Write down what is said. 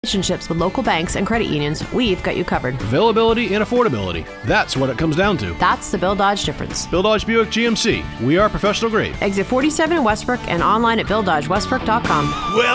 Relationships with local banks and credit unions, we've got you covered. Availability and affordability. That's what it comes down to. That's the Bill Dodge difference. Bill Dodge Buick GMC. We are professional grade. Exit 47 in Westbrook and online at BillDodgeWestbrook.com. Well,